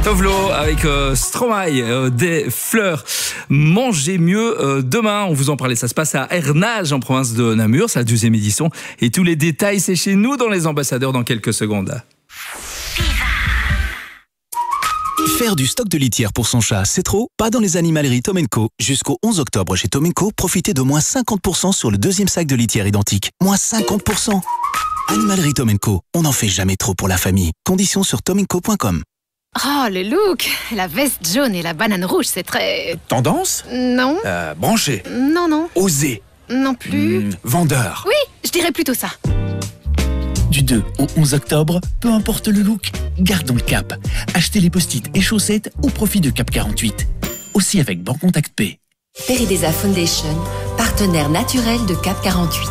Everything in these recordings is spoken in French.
Tovlo avec Stromae, des fleurs. Mangez mieux demain. On vous en parlait. Ça se passe à Hernage, en province de Namur. C'est la 12e édition. Et tous les détails, c'est chez nous dans Les Ambassadeurs dans quelques secondes. Faire du stock de litière pour son chat, c'est trop? Pas dans les animaleries Tom & Co. Jusqu'au 11 octobre chez Tom & Co, profitez de moins 50% sur le deuxième sac de litière identique. Moins 50%. Animalerie Tom & Co. On n'en fait jamais trop pour la famille. Conditions sur tomandco.com. Oh, le look! La veste jaune et la banane rouge, c'est très... Tendance? Non. Branché? Non. Osé? Non plus. Vendeur? Oui, je dirais plutôt ça. Du 2 au 11 octobre, peu importe le look, gardons le cap. Achetez les post-it et chaussettes au profit de Cap 48. Aussi avec Bancontact Pay. Peridesa Foundation, partenaire naturel de Cap 48.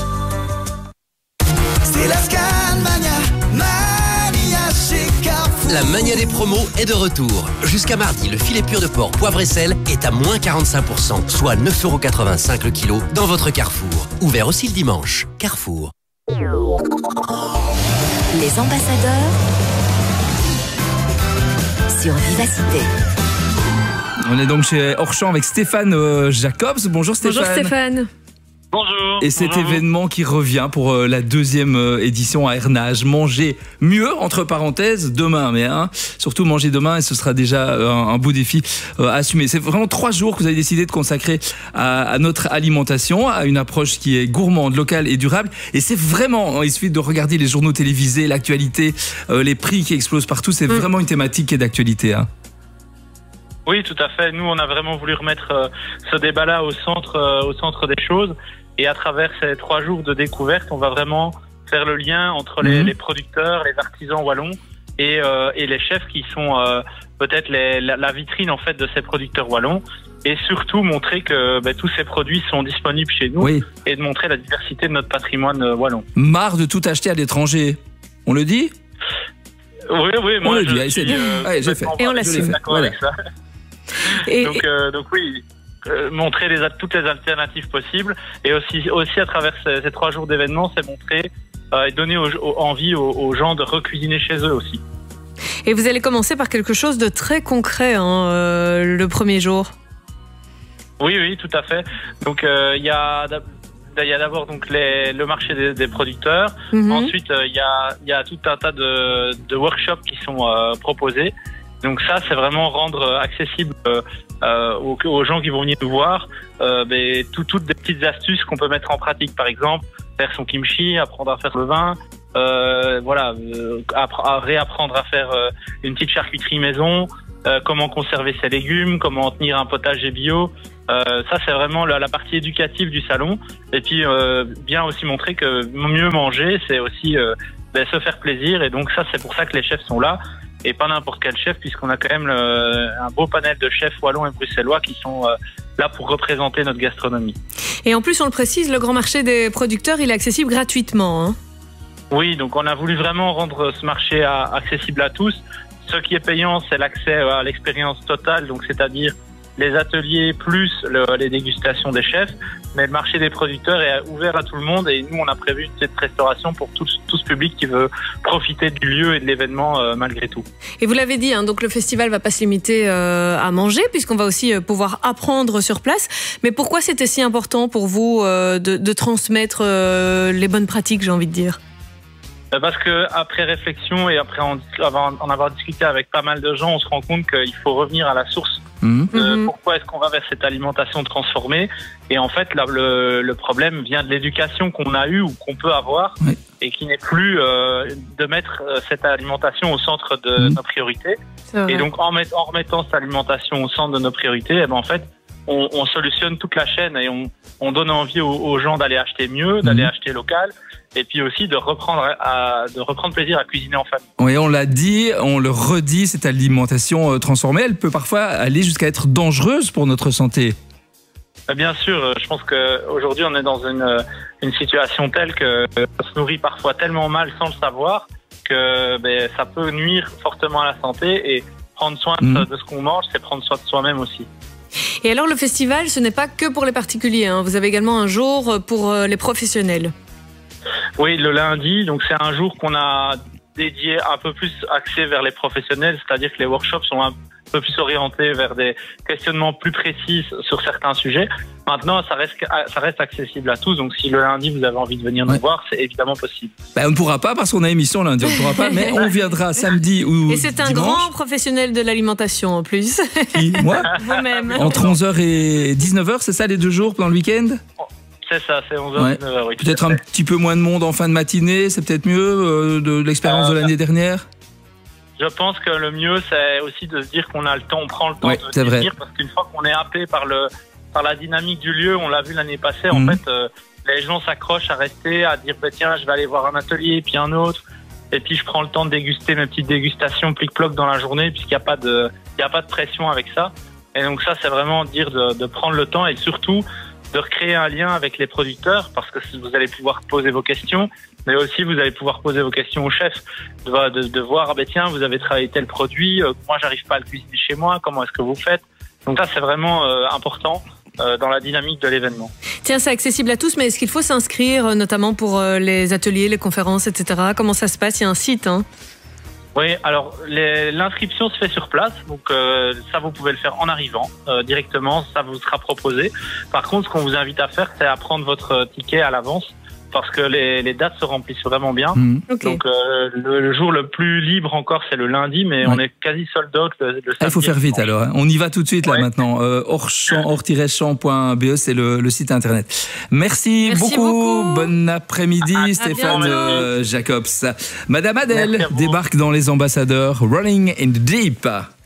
C'est la Scanmania, Mania chez Carrefour. La mania des promos est de retour. Jusqu'à mardi, le filet pur de porc, poivre et sel est à moins 45%, soit 9,85 € le kilo dans votre Carrefour. Ouvert aussi le dimanche. Carrefour. Les ambassadeurs sur Vivacité. On est donc chez Orchamps avec Stéphane Jacobs. Bonjour Stéphane. Bonjour Stéphane. Bonjour. Et cet événement qui revient pour la 2e édition à Hernage. Manger mieux, entre parenthèses, demain. Mais surtout manger demain, et ce sera déjà un beau défi à assumer. C'est vraiment 3 jours que vous avez décidé de consacrer à notre alimentation, à une approche qui est gourmande, locale et durable. Et c'est vraiment, il suffit de regarder les journaux télévisés, l'actualité, les prix qui explosent partout. C'est vraiment une thématique qui est d'actualité. Oui, tout à fait. Nous, on a vraiment voulu remettre ce débat-là au centre des choses. Et à travers ces 3 jours de découverte, on va vraiment faire le lien entre les producteurs, les artisans wallons et les chefs qui sont peut-être la vitrine en fait de ces producteurs wallons. Et surtout montrer que tous ces produits sont disponibles chez nous et de montrer la diversité de notre patrimoine wallon. Marre de tout acheter à l'étranger. On le dit ? Oui, moi on le je dit. suis Allez, j'ai fait. Et on l'assume. D'accord avec ça. Donc oui. Montrer toutes les alternatives possibles et aussi à travers ces 3 jours d'événements, c'est montrer et donner envie aux gens de recuisiner chez eux aussi. Et vous allez commencer par quelque chose de très concret le premier jour. Oui, tout à fait. Donc il y a d'abord donc le marché des producteurs. Ensuite il y a tout un tas de workshops qui sont proposés. Donc ça, c'est vraiment rendre accessible aux gens qui vont venir nous voir toutes des petites astuces qu'on peut mettre en pratique. Par exemple, faire son kimchi, apprendre à faire le vin, réapprendre à faire une petite charcuterie maison, comment conserver ses légumes, comment tenir un potager bio. Ça, c'est vraiment la partie éducative du salon. Et puis, bien aussi montrer que mieux manger, c'est aussi se faire plaisir. Et donc ça, c'est pour ça que les chefs sont là. Et pas n'importe quel chef, puisqu'on a quand même un beau panel de chefs wallons et bruxellois qui sont là pour représenter notre gastronomie. Et en plus, on le précise, le grand marché des producteurs, il est accessible gratuitement. Oui, donc on a voulu vraiment rendre ce marché accessible à tous. Ce qui est payant, c'est l'accès à l'expérience totale, donc c'est-à-dire les ateliers plus les dégustations des chefs. Mais le marché des producteurs est ouvert à tout le monde et nous, on a prévu une petite restauration pour tout ce public qui veut profiter du lieu et de l'événement malgré tout. Et vous l'avez dit, donc le festival va pas se limiter à manger puisqu'on va aussi pouvoir apprendre sur place. Mais pourquoi c'était si important pour vous de transmettre les bonnes pratiques, j'ai envie de dire ? Parce que après réflexion et après en avoir discuté avec pas mal de gens, on se rend compte qu'il faut revenir à la source. Pourquoi est-ce qu'on va vers cette alimentation transformée? Et en fait, là, le problème vient de l'éducation qu'on a eue ou qu'on peut avoir et qui n'est plus de mettre cette alimentation au centre de nos priorités. Et donc, en remettant cette alimentation au centre de nos priorités, en fait, on solutionne toute la chaîne et on donne envie aux gens d'aller acheter mieux, d'aller acheter local. Et puis aussi de reprendre plaisir à cuisiner en famille. Oui, on l'a dit, on le redit, cette alimentation transformée, elle peut parfois aller jusqu'à être dangereuse pour notre santé. Bien sûr, je pense qu'aujourd'hui on est dans une situation telle que on se nourrit parfois tellement mal sans le savoir que ça peut nuire fortement à la santé et prendre soin de ce qu'on mange, c'est prendre soin de soi-même aussi. Et alors le festival, ce n'est pas que pour les particuliers, vous avez également un jour pour les professionnels. Oui, le lundi, donc c'est un jour qu'on a dédié, un peu plus axé vers les professionnels, c'est-à-dire que les workshops sont un peu plus orientés vers des questionnements plus précis sur certains sujets. Maintenant, ça reste accessible à tous, donc si le lundi vous avez envie de venir nous voir, c'est évidemment possible. On ne pourra pas parce qu'on a émission lundi, on ne pourra pas, mais on viendra samedi ou Et c'est un dimanche. grand professionnel de l'alimentation en plus. Qui, moi? Vous-même. Entre 11h et 19h, c'est ça les 2 jours pendant le week-end? C'est ça, c'est 11h, 19h, oui. Peut-être un petit peu moins de monde en fin de matinée, c'est peut-être mieux de l'expérience de l'année dernière? Je pense que le mieux, c'est aussi de se dire qu'on a le temps, on prend le temps de venir, parce qu'une fois qu'on est happé par la dynamique du lieu, on l'a vu l'année passée, en fait, les gens s'accrochent à rester, à dire, tiens, je vais aller voir un atelier, puis un autre, et puis je prends le temps de déguster mes petites dégustations plic-ploc dans la journée, puisqu'il n'y a pas de pression avec ça. Et donc ça, c'est vraiment dire de prendre le temps et surtout de recréer un lien avec les producteurs, parce que vous allez pouvoir poser vos questions, mais aussi vous allez pouvoir poser vos questions au chef, de voir, tiens, vous avez travaillé tel produit, moi j'arrive pas à le cuisiner chez moi, comment est-ce que vous faites? Donc ça, c'est vraiment important dans la dynamique de l'événement. Tiens, c'est accessible à tous, mais est-ce qu'il faut s'inscrire, notamment pour les ateliers, les conférences, etc. Comment ça se passe? Il y a un site, hein? Oui, alors l'inscription se fait sur place, donc ça vous pouvez le faire en arrivant directement, ça vous sera proposé. Par contre, ce qu'on vous invite à faire, c'est à prendre votre ticket à l'avance, parce que les dates se remplissent vraiment bien. Okay. Donc le jour le plus libre encore, c'est le lundi, mais on est quasi sold out le samedi. Il faut faire vite alors, hein. On y va tout de suite là maintenant. hors-champ.be, c'est le site internet. Merci beaucoup. Bon après-midi, Stéphane Jacobs. Madame Adèle débarque dans Les Ambassadeurs, Rolling in the Deep.